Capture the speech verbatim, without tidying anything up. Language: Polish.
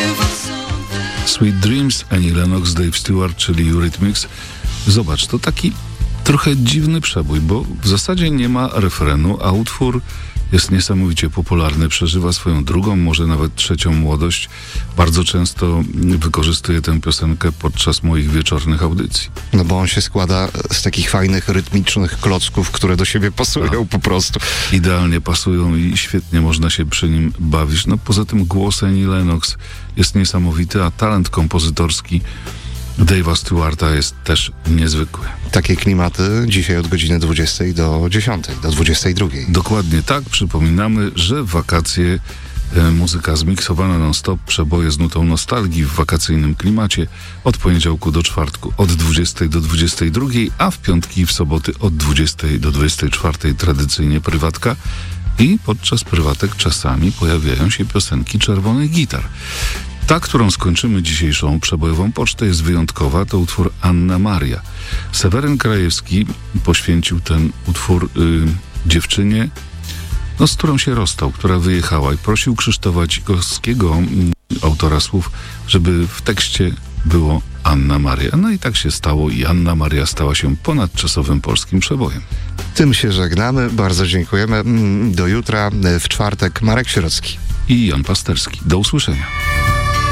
Sweet Dreams, Annie Lennox, Dave Stewart, czyli Eurythmics. Zobacz, to taki trochę dziwny przebój, bo w zasadzie nie ma refrenu, a utwór jest niesamowicie popularny, przeżywa swoją drugą, może nawet trzecią młodość. Bardzo często wykorzystuję tę piosenkę podczas moich wieczornych audycji. No bo on się składa z takich fajnych, rytmicznych klocków, które do siebie pasują A, po prostu. Idealnie pasują i świetnie można się przy nim bawić. No poza tym głos Annie Lennox jest niesamowity, a talent kompozytorski Dave'a Stewarta jest też niezwykły. Takie klimaty dzisiaj od godziny dwudziestej do dziesiątej, do dwudziestej drugiej. Dokładnie tak. Przypominamy, że w wakacje e, muzyka zmiksowana non-stop, przeboje z nutą nostalgii w wakacyjnym klimacie od poniedziałku do czwartku od dwudziestej do dwudziestej drugiej, a w piątki i w soboty od dwudziestej do dwudziestej czwartej tradycyjnie prywatka. I podczas prywatek czasami pojawiają się piosenki czerwonych gitar. Ta, którą skończymy dzisiejszą przebojową pocztę, jest wyjątkowa. To utwór Anna Maria. Seweryn Krajewski poświęcił ten utwór y, dziewczynie, no, z którą się rozstał, która wyjechała, i prosił Krzysztofa Cikowskiego, y, autora słów, żeby w tekście było Anna Maria. No i tak się stało i Anna Maria stała się ponadczasowym polskim przebojem. Tym się żegnamy. Bardzo dziękujemy. Do jutra w czwartek Marek Sierocki I Jan Pasterski. Do usłyszenia.